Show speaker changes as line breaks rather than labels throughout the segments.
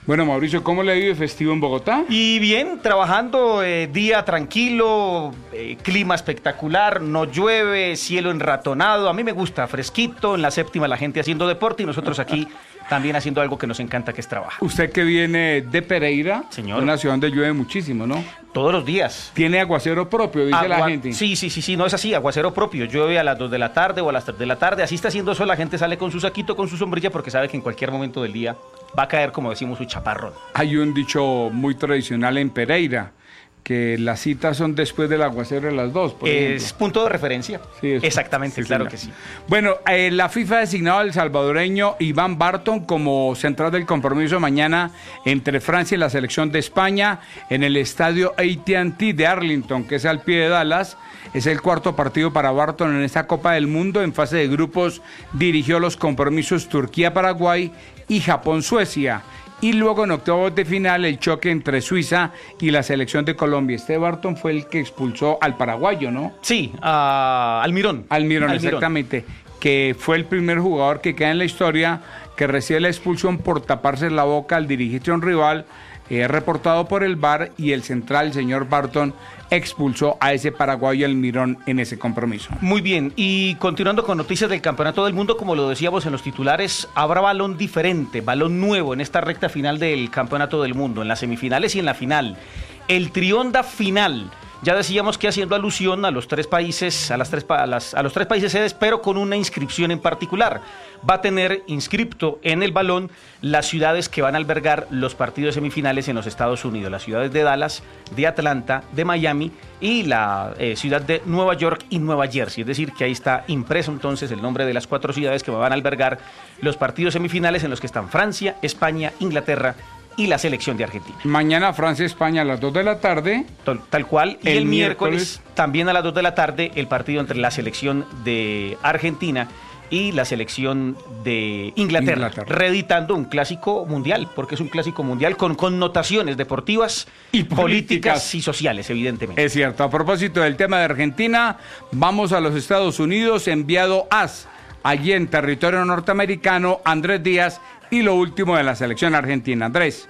Bueno, Mauricio, ¿cómo le ha ido de festivo en Bogotá?
Y bien, trabajando, día tranquilo, clima espectacular, no llueve, cielo enratonado. A mí me gusta, fresquito, en la séptima la gente haciendo deporte y nosotros aquí también haciendo algo que nos encanta, que es trabajar.
Usted que viene de Pereira,
Señor.
Una ciudad donde llueve muchísimo, ¿no?
Todos los días.
Tiene aguacero propio, dice la gente.
Sí, no es así, aguacero propio. Llueve a las 2 de la tarde o a las 3 de la tarde. Así está haciendo sol, la gente sale con su saquito, con su sombrilla, porque sabe que en cualquier momento del día va a caer, como decimos, su chaparrón.
Hay un dicho muy tradicional en Pereira, que las citas son después del aguacero de las 2, por ejemplo.
Es punto de referencia.
Sí,
exactamente,
sí,
claro
señor.
que sí.
Bueno, la FIFA ha designado al salvadoreño Iván Barton como central del compromiso mañana entre Francia y la selección de España en el estadio AT&T de Arlington, que es al pie de Dallas. Es el cuarto partido para Barton en esta Copa del Mundo. En fase de grupos dirigió los compromisos Turquía-Paraguay y Japón-Suecia. Y luego en octavos de final el choque entre Suiza y la selección de Colombia. Este Barton fue el que expulsó al paraguayo, ¿no?
Sí, a Almirón.
Almirón, exactamente. Que fue el primer jugador que queda en la historia que recibe la expulsión por taparse la boca al dirigirse a un rival, reportado por el VAR, y el central, el señor Barton, expulsó a ese paraguayo Almirón en ese compromiso.
Muy bien, y continuando con noticias del Campeonato del Mundo, como lo decíamos en los titulares, habrá balón diferente, balón nuevo en esta recta final del Campeonato del Mundo, en las semifinales y en la final. El Trionda final. Ya decíamos que haciendo alusión a los tres países, a los tres países sedes, pero con una inscripción en particular. Va a tener inscripto en el balón las ciudades que van a albergar los partidos semifinales en los Estados Unidos, las ciudades de Dallas, de Atlanta, de Miami y la ciudad de Nueva York y Nueva Jersey. Es decir, que ahí está impreso entonces el nombre de las 4 ciudades que van a albergar los partidos semifinales en los que están Francia, España, Inglaterra y la selección de Argentina.
Mañana Francia-España a las 2 de la tarde.
Tal cual. Y el miércoles también a las 2 de la tarde el partido entre la selección de Argentina y la selección de Inglaterra, reeditando un clásico mundial, porque es un clásico mundial con connotaciones deportivas y políticas y sociales, evidentemente.
Es cierto. A propósito del tema de Argentina, vamos a los Estados Unidos, enviado allí en territorio norteamericano, Andrés Díaz, y lo último de la selección argentina. Andrés.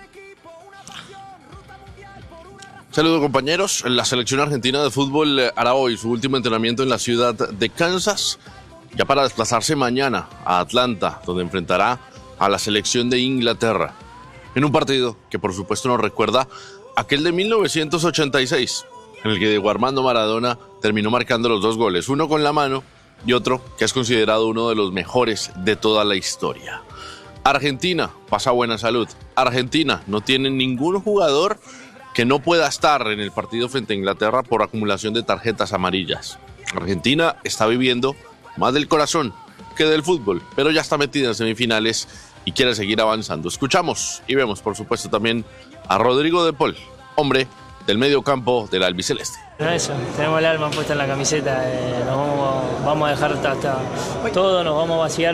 Saludos, compañeros. La selección argentina de fútbol hará hoy su último entrenamiento en la ciudad de Kansas, ya para desplazarse mañana a Atlanta, donde enfrentará a la selección de Inglaterra, en un partido que por supuesto nos recuerda aquel de 1986, en el que Diego Armando Maradona terminó marcando los 2 goles, uno con la mano y otro que es considerado uno de los mejores de toda la historia. Argentina pasa buena salud. Argentina no tiene ningún jugador que no pueda estar en el partido frente a Inglaterra por acumulación de tarjetas amarillas. Argentina está viviendo más del corazón que del fútbol, pero ya está metida en semifinales y quiere seguir avanzando. Escuchamos y vemos, por supuesto, también a Rodrigo de Paul, hombre del medio campo del albiceleste.
Eso, tenemos el alma puesta en la camiseta, vamos a dejar todo, nos vamos a vaciar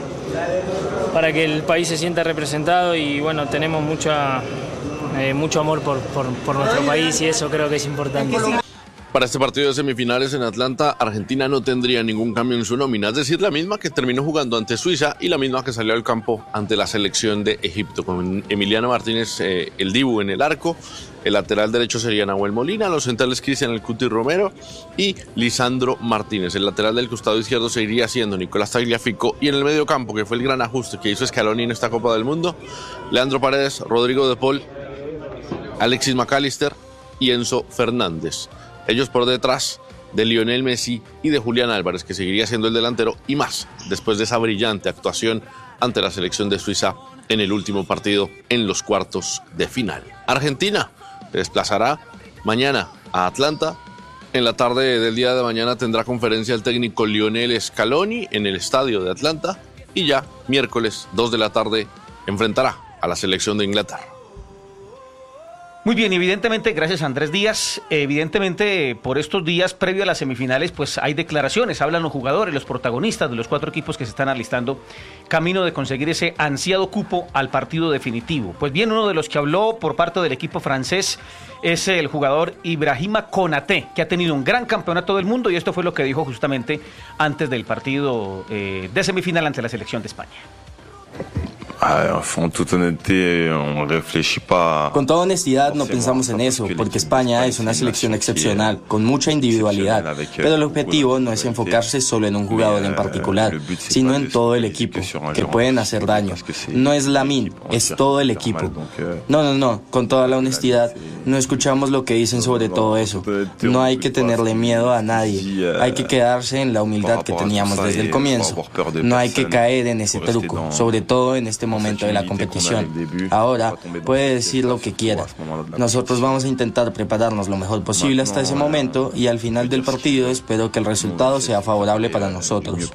para que el país se sienta representado y bueno, tenemos mucho amor por nuestro país y eso creo que es importante.
Para este partido de semifinales en Atlanta, Argentina no tendría ningún cambio en su nómina, es decir, la misma que terminó jugando ante Suiza y la misma que salió al campo ante la selección de Egipto, con Emiliano Martínez, el Dibu en el arco. El lateral derecho sería Nahuel Molina, los centrales Cristian El Cuti Romero y Lisandro Martínez. El lateral del costado izquierdo seguiría siendo Nicolás Tagliafico, y en el medio campo, que fue el gran ajuste que hizo Scaloni en esta Copa del Mundo, Leandro Paredes, Rodrigo de Paul, Alexis McAllister y Enzo Fernández. Ellos por detrás de Lionel Messi y de Julián Álvarez, que seguiría siendo el delantero, y más después de esa brillante actuación ante la selección de Suiza en el último partido en los cuartos de final. Argentina se desplazará mañana a Atlanta. En la tarde del día de mañana tendrá conferencia el técnico Lionel Scaloni en el estadio de Atlanta, y ya miércoles 2 de la tarde enfrentará a la selección de Inglaterra.
Muy bien, evidentemente, gracias a Andrés Díaz, evidentemente por estos días previo a las semifinales pues hay declaraciones, hablan los jugadores, los protagonistas de los 4 equipos que se están alistando camino de conseguir ese ansiado cupo al partido definitivo. Pues bien, uno de los que habló por parte del equipo francés es el jugador Ibrahima Konaté, que ha tenido un gran campeonato del mundo, y esto fue lo que dijo justamente antes del partido de semifinal ante la selección de España.
Con toda honestidad no pensamos en eso, porque España es una selección excepcional, con mucha individualidad, pero el objetivo no es enfocarse solo en un jugador en particular, sino en todo el equipo, que pueden hacer daño. No es Lamine, es todo el equipo. No, con toda la honestidad, no escuchamos lo que dicen sobre todo eso. No hay que tenerle miedo a nadie, hay que quedarse en la humildad que teníamos desde el comienzo. No hay que caer en ese truco, sobre todo en este momento de la competición. Ahora puede decir lo que quiera. Nosotros vamos a intentar prepararnos lo mejor posible hasta ese momento y al final del partido espero que el resultado sea favorable para nosotros.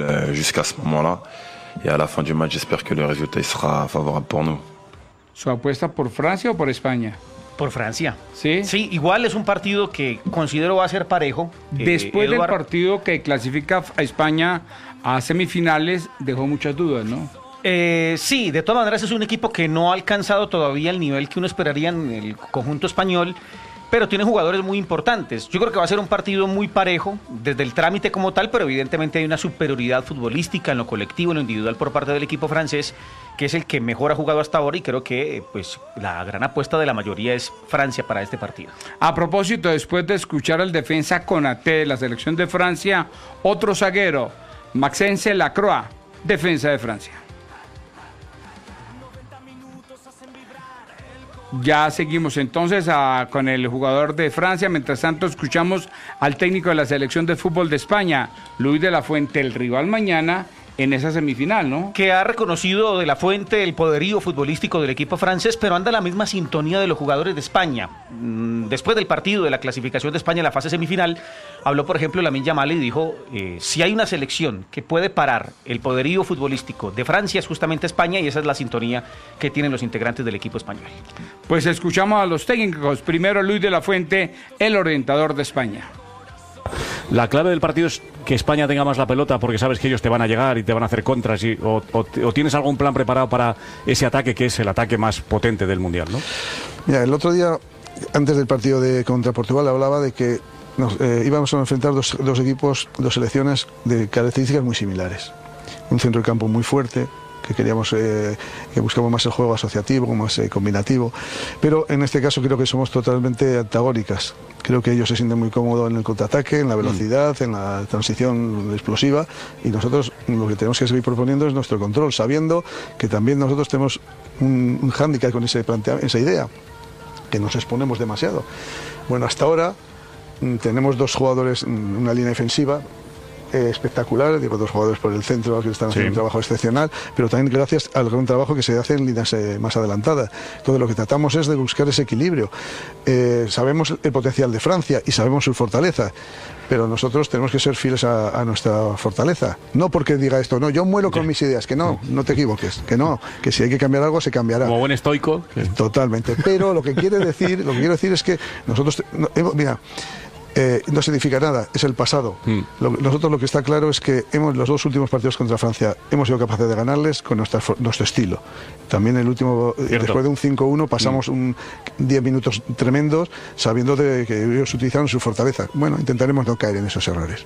¿Su apuesta por Francia o por España?
Por Francia.
¿Sí?
Sí, igual es un partido que considero va a ser parejo.
Después del partido que clasifica a España a semifinales, dejó muchas dudas, ¿no?
Sí, de todas maneras es un equipo que no ha alcanzado todavía el nivel que uno esperaría en el conjunto español, pero tiene jugadores muy importantes. Yo creo que va a ser un partido muy parejo desde el trámite como tal, pero evidentemente hay una superioridad futbolística en lo colectivo, en lo individual por parte del equipo francés, que es el que mejor ha jugado hasta ahora y creo que pues la gran apuesta de la mayoría es Francia para este partido.
A propósito, después de escuchar al defensa Konaté de la selección de Francia, otro zaguero, Maxence Lacroix, defensa de Francia. Ya seguimos entonces con el jugador de Francia. Mientras tanto escuchamos al técnico de la selección de fútbol de España, Luis de la Fuente, el rival mañana en esa semifinal, ¿no?
Que ha reconocido de la Fuente el poderío futbolístico del equipo francés, pero anda la misma sintonía de los jugadores de España. Después del partido de la clasificación de España en la fase semifinal, habló por ejemplo Lamine Yamal y dijo, si hay una selección que puede parar el poderío futbolístico de Francia es justamente España, y esa es la sintonía que tienen los integrantes del equipo español.
Pues escuchamos a los técnicos. Primero Luis de la Fuente, el orientador de España.
La clave del partido es que España tenga más la pelota, porque sabes que ellos te van a llegar y te van a hacer contras, o tienes algún plan preparado para ese ataque que es el ataque más potente del Mundial, ¿no?
Mira, el otro día, antes del partido contra Portugal, hablaba de que íbamos a enfrentar dos equipos, dos selecciones de características muy similares. Un centro de campo muy fuerte, que queríamos, que buscamos más el juego asociativo, más combinativo, pero en este caso creo que somos totalmente antagónicas. Creo que ellos se sienten muy cómodos en el contraataque, en la velocidad, en la transición explosiva, y nosotros lo que tenemos que seguir proponiendo es nuestro control, sabiendo que también nosotros tenemos un hándicap con esa idea, que nos exponemos demasiado. Bueno, hasta ahora tenemos dos jugadores, una línea defensiva espectacular, digo, dos jugadores por el centro que están haciendo un trabajo excepcional, pero también gracias al gran trabajo que se hace en líneas más adelantadas. Todo lo que tratamos es de buscar ese equilibrio. Sabemos el potencial de Francia y sabemos su fortaleza, pero nosotros tenemos que ser fieles a nuestra fortaleza. No porque diga esto, no, yo muero con mis ideas, que no te equivoques, que si hay que cambiar algo se cambiará.
Como buen estoico.
Totalmente. Pero lo que quiero decir es que nosotros, mira, no significa nada, es el pasado. Nosotros lo que está claro es que los dos últimos partidos contra Francia hemos sido capaces de ganarles con nuestro estilo. También el último, después de un 5-1, pasamos 10 minutos tremendos sabiendo que ellos utilizaron su fortaleza. Bueno, intentaremos no caer en esos errores.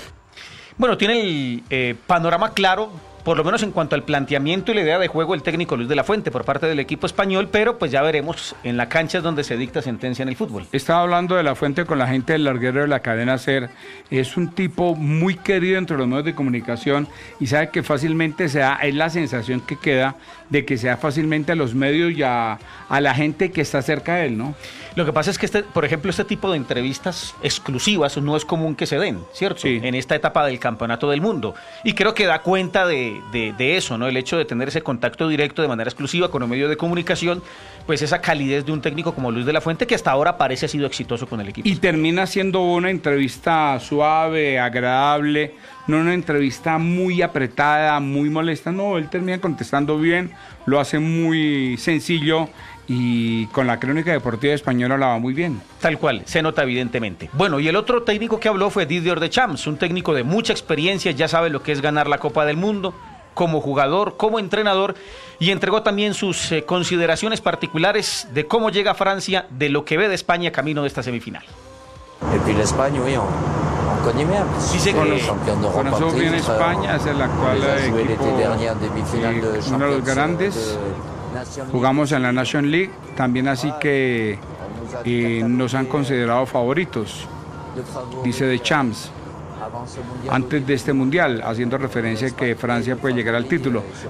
Bueno, tiene el panorama claro, por lo menos en cuanto al planteamiento y la idea de juego el técnico Luis de la Fuente por parte del equipo español, pero pues ya veremos, en la cancha es donde se dicta sentencia en el fútbol.
Estaba hablando de la Fuente con la gente del larguero de la cadena SER. Es un tipo muy querido entre los medios de comunicación y sabe que fácilmente es la sensación que queda de que sea fácilmente a los medios y a la gente que está cerca de él, ¿no?
Lo que pasa es que, por ejemplo, este tipo de entrevistas exclusivas no es común que se den, ¿cierto? Sí. En esta etapa del Campeonato del Mundo. Y creo que da cuenta de eso, ¿no? El hecho de tener ese contacto directo de manera exclusiva con un medio de comunicación, pues esa calidez de un técnico como Luis de la Fuente, que hasta ahora parece ha sido exitoso con el equipo.
Y termina siendo una entrevista suave, agradable, no una entrevista muy apretada, muy molesta. No, él termina contestando bien, lo hace muy sencillo. Y con la crónica deportiva española la va muy bien.
Tal cual, se nota evidentemente. Bueno, y el otro técnico que habló fue Didier Deschamps, un técnico de mucha experiencia, ya sabe lo que es ganar la Copa del Mundo, como jugador, como entrenador, y entregó también sus consideraciones particulares de cómo llega Francia, de lo que ve de España camino de esta semifinal.
Et puis l'Espagne, oui,
Dice que
Conocemos bien España, es el actual equipo, uno de los grandes. Jugamos en la Nation League, también así que nos han considerado favoritos, dice The Champs, antes de este mundial, haciendo referencia a que Francia puede llegar al título.